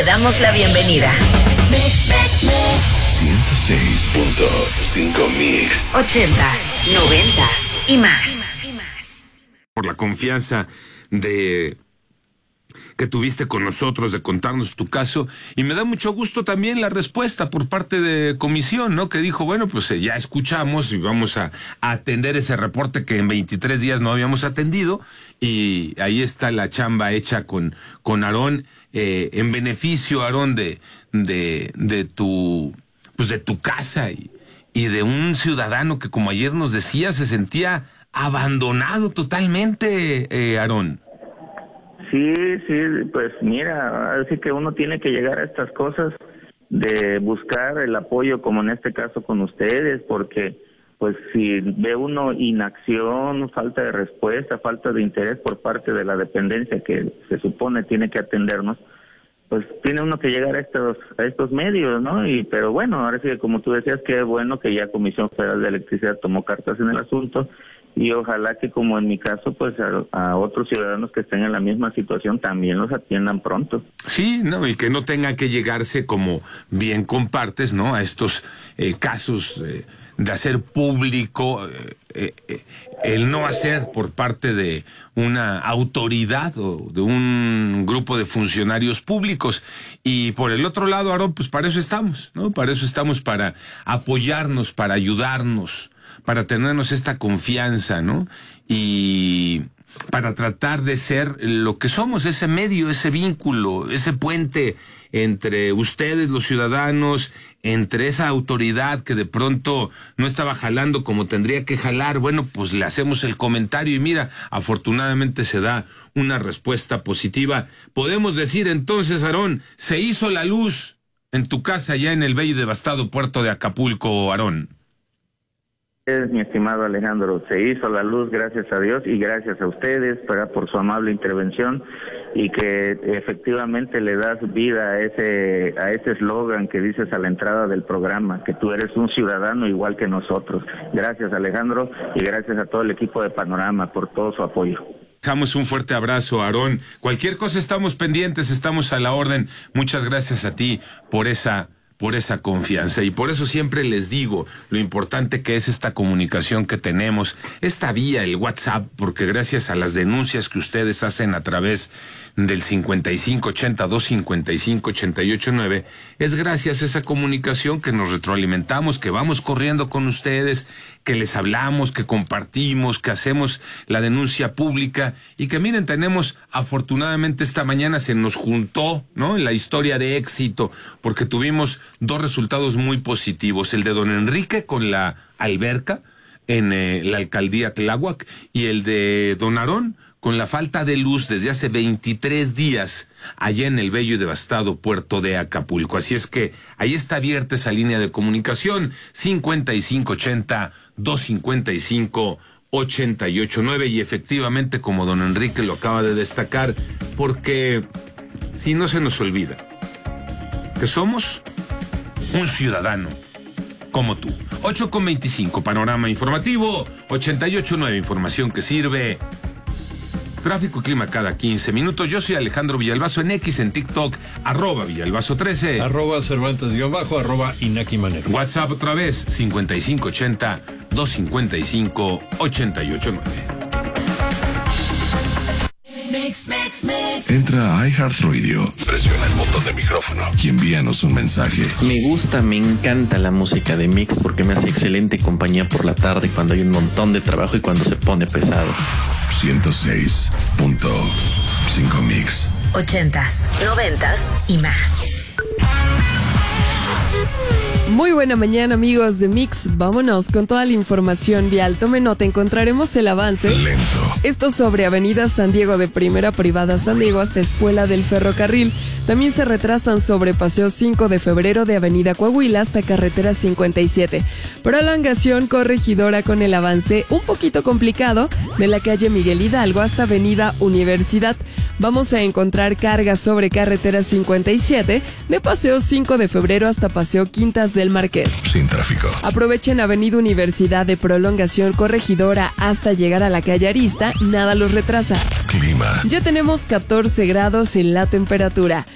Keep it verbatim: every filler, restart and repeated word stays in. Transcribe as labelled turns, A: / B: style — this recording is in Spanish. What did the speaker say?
A: Te damos la bienvenida.
B: ciento seis punto cinco Mix.
A: Ochentas, noventas y más.
C: Por la confianza de que tuviste con nosotros, de contarnos tu caso, y me da mucho gusto también la respuesta por parte de comisión, ¿no? Que dijo, bueno, pues eh, ya escuchamos y vamos a, a atender ese reporte que en veintitrés días no habíamos atendido, y ahí está la chamba hecha con, con Aarón, eh, en beneficio, Aarón, de, de, de tu, pues de tu casa y, y de un ciudadano que, como ayer nos decía, se sentía abandonado totalmente, eh, Aarón.
D: Sí, sí, pues mira, así que uno tiene que llegar a estas cosas de buscar el apoyo, como en este caso con ustedes, porque pues si ve uno inacción, falta de respuesta, falta de interés por parte de la dependencia que se supone tiene que atendernos, pues tiene uno que llegar a estos a estos medios, ¿no? Y pero bueno, ahora sí que como tú decías, qué bueno que ya Comisión Federal de Electricidad tomó cartas en el asunto. Y ojalá que, como en mi caso, pues a, a otros ciudadanos que estén en la misma situación también los atiendan pronto.
C: Sí, no, y que no tenga que llegarse, como bien compartes, ¿no? A estos eh, casos eh, de hacer público eh, eh, el no hacer por parte de una autoridad o de un grupo de funcionarios públicos. Y por el otro lado, Aarón, pues para eso estamos, ¿no? Para eso estamos, para apoyarnos, para ayudarnos, para tenernos esta confianza, ¿no? Y para tratar de ser lo que somos, ese medio, ese vínculo, ese puente entre ustedes, los ciudadanos, entre esa autoridad que de pronto no estaba jalando como tendría que jalar. Bueno, pues le hacemos el comentario y mira, afortunadamente se da una respuesta positiva. Podemos decir entonces, Aarón, se hizo la luz en tu casa ya en el bello y devastado puerto de Acapulco, Aarón.
D: Es, mi estimado Alejandro, se hizo la luz, gracias a Dios, y gracias a ustedes para, por su amable intervención, y que efectivamente le das vida a ese a ese eslogan que dices a la entrada del programa, que tú eres un ciudadano igual que nosotros. Gracias, Alejandro, y gracias a todo el equipo de Panorama por todo su apoyo.
C: Dejamos un fuerte abrazo, Aarón. Cualquier cosa estamos pendientes, estamos a la orden. Muchas gracias a ti por esa por esa confianza, y por eso siempre les digo lo importante que es esta comunicación que tenemos, esta vía, el WhatsApp, porque gracias a las denuncias que ustedes hacen a través del cincuenta y cinco ochenta, dos cincuenta y cinco, ochenta y ocho nueve, es gracias a esa comunicación que nos retroalimentamos, que vamos corriendo con ustedes, que les hablamos, que compartimos, que hacemos la denuncia pública, y que miren, tenemos, afortunadamente esta mañana se nos juntó, ¿no?, la historia de éxito, porque tuvimos dos resultados muy positivos, el de don Enrique con la alberca en eh, la alcaldía Tláhuac, y el de don Aarón con la falta de luz desde hace veintitrés días allá en el bello y devastado puerto de Acapulco. Así es que ahí está abierta esa línea de comunicación, cincuenta y cinco ochenta, dos cincuenta y cinco, ochenta y ocho nueve, y efectivamente, como don Enrique lo acaba de destacar, porque si no se nos olvida que somos un ciudadano como tú. ocho con veinticinco, panorama informativo, ochenta y ocho nueve, información que sirve. Tráfico y clima cada quince minutos. Yo soy Alejandro Villalbazo en X, en TikTok, arroba Villalbazo trece.
E: Arroba Cervantes guión bajo, arroba Inaki Manero.
C: WhatsApp otra vez, cincuenta y cinco ochenta, dos cincuenta y cinco, ochenta y ocho nueve.
B: Entra a iHeartRadio, presiona el botón de micrófono y envíanos un mensaje.
F: Me gusta, me encanta la música de Mix porque me hace excelente compañía por la tarde cuando hay un montón de trabajo y cuando se pone pesado.
B: ciento seis punto cinco Mix.
A: Ochentas, noventas y más.
G: Muy buena mañana, amigos de Mix. Vámonos con toda la información vial. Tome nota, encontraremos el avance.
B: Lento.
G: Esto sobre Avenida San Diego de Primera Privada San Diego hasta Espuela del Ferrocarril. También se retrasan sobre Paseo cinco de febrero de Avenida Coahuila hasta Carretera cincuenta y siete. Prolongación Corregidora con el avance un poquito complicado de la calle Miguel Hidalgo hasta Avenida Universidad. Vamos a encontrar cargas sobre Carretera cincuenta y siete de Paseo cinco de febrero hasta Paseo Quintas del Marqués.
B: Sin tráfico.
G: Aprovechen Avenida Universidad de Prolongación Corregidora hasta llegar a la calle Arista, nada los retrasa.
B: Clima.
G: Ya tenemos catorce grados en la temperatura.